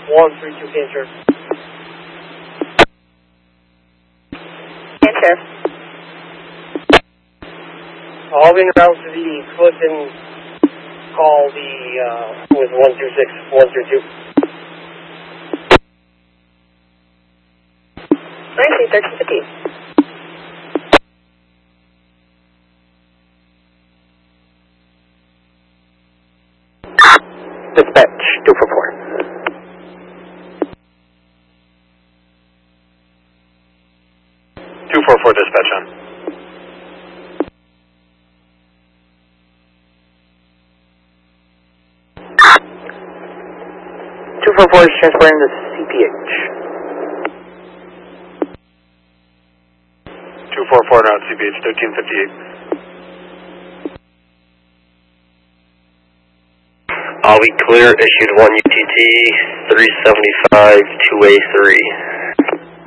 132 cancer. Cancer. All in route to the Clifton call with 126, 132. 1350. Dispatch 244. 244 dispatch on. Is transporting to CPH. 244 now at CPH 1358. All we clear, issued 1 UTT 375 2A3.